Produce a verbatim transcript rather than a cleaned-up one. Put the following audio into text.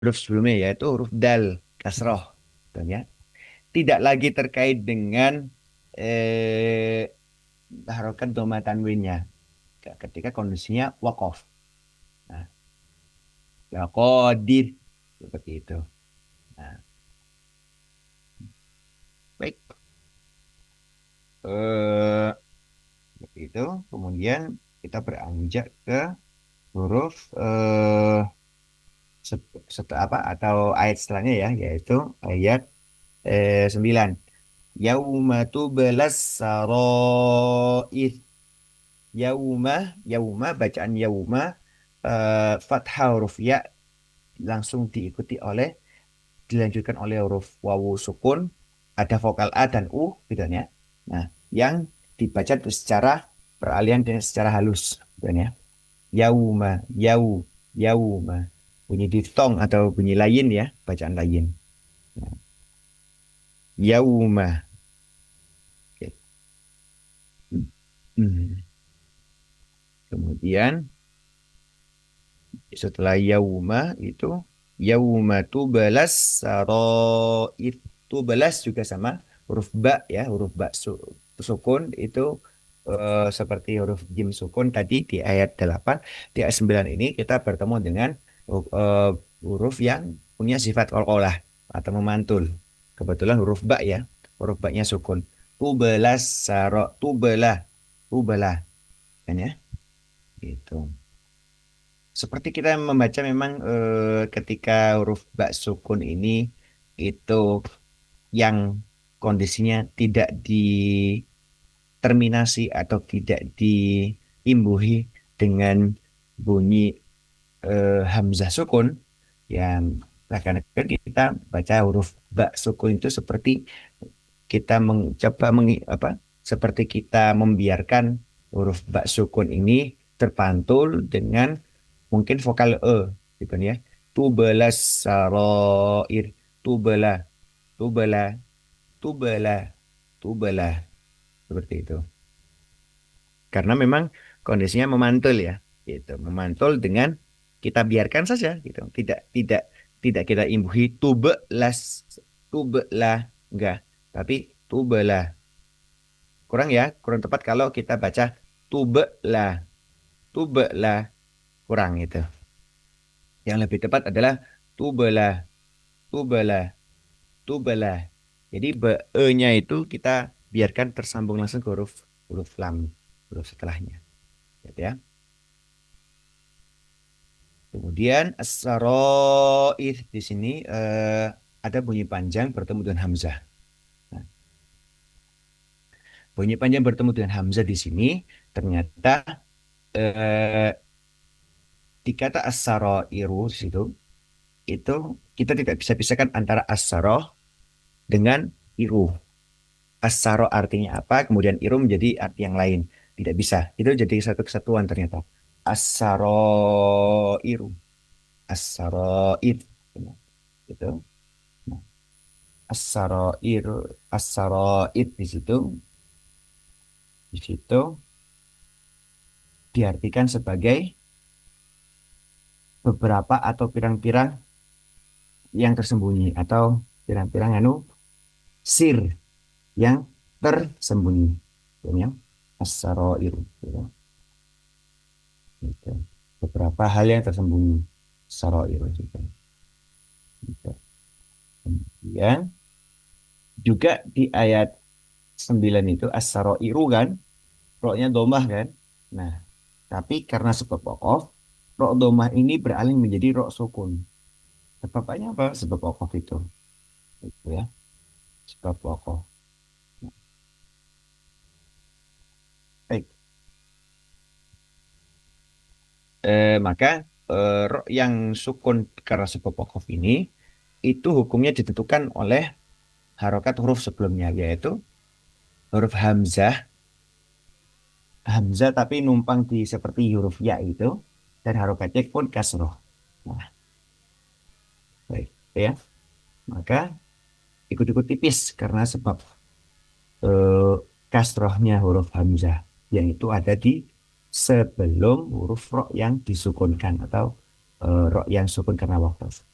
huruf sebelumnya yaitu huruf dal kasroh, gitu ya. Tidak lagi terkait dengan eh, harokat dhamma tanwinnya ketika kondisinya wakof. Nah, ya qadir seperti itu. Nah, baik. Eh, seperti itu. Kemudian kita beranjak ke huruf eh set- set- apa atau ayat setelahnya ya, yaitu ayat eh, sembilan. Yauma tubelas saroir. Yauma, yauma, bacaan yauma, eh, fathah huruf ya langsung diikuti oleh, dilanjutkan oleh huruf wawu sukun, ada vokal A dan U, gitu ya. Nah, yang dibaca secara peralihan dan secara halus, gitu ya. Yauma, yau, yauma. Bunyi diftong atau bunyi lain ya, bacaan lain. Nah, yauma. Oke. Hmm. Kemudian setelah yauma itu yauma tubalas saroir. Tubalas juga sama huruf ba ya, huruf ba su- sukun itu eh, seperti huruf jim sukun tadi di ayat delapan. Di ayat sembilan ini kita bertemu dengan eh, huruf yang punya sifat qalqalah atau memantul. Kebetulan huruf ba ya, huruf ba-nya sukun. Tubalas saro tubalah tubalah kan ya, gitu. Seperti kita membaca memang eh, ketika huruf bak sukun ini itu yang kondisinya tidak diterminasi atau tidak diimbuhi dengan bunyi eh, hamzah sukun, yang akan kita baca huruf bak sukun itu seperti kita mencoba mengi, apa seperti kita membiarkan huruf bak sukun ini terpantul dengan mungkin vokal e, gitu ya. Tubelas saroir, tubela, tubela, tubela, tubela, seperti itu. Karena memang kondisinya memantul ya, gitu. Memantul dengan kita biarkan saja, gitu. Tidak tidak tidak kita imbuhi tubelas, tubelah, enggak. Tapi tubelah. Kurang ya, kurang tepat kalau kita baca tubelah, tubelah, kurang itu. Yang lebih tepat adalah tubelah, tubelah, tubelah. Jadi be- e-nya itu kita biarkan tersambung langsung ke huruf huruf lam, huruf setelahnya. Gitu ya. Kemudian as-saroir di sini eh, ada bunyi panjang bertemu dengan hamzah. Nah, bunyi panjang bertemu dengan hamzah di sini ternyata eh, di kata as-saroiru di situ itu kita tidak bisa pisahkan antara as-saroh dengan iru. As-saroh artinya apa, kemudian iru menjadi arti yang lain. Tidak bisa. Itu jadi satu kesatuan ternyata. As-saroiru. As-saroir. Gitu. Nah, as-saroir, as-saroir di situ, di situ diartikan sebagai beberapa atau pirang-pirang yang tersembunyi atau pirang-pirang anu sir yang tersembunyi. Ya, as-saroir. Gitu. Gitu. Beberapa hal yang tersembunyi. Saroir juga. Gitu. Kemudian juga di ayat sembilan itu as-saroiru kan, roknya domah kan. Nah, tapi karena sebab wakof, rok domah ini beralih menjadi rok sukun. Sebabnya apa? Sebab wakof itu. Itu ya, sebab wakof. Baik. Eh, maka eh, rok yang sukun karena sebab wakof ini itu hukumnya ditentukan oleh harokat huruf sebelumnya, yaitu huruf hamzah, hamzah tapi numpang di seperti huruf ya itu, dan harokatnya pun kasroh. Nah, baik, ya. Maka ikut-ikut tipis karena sebab eh, kasrohnya huruf hamzah yang itu ada di sebelum huruf ro yang disukunkan atau eh, ro yang sukun karena waktu.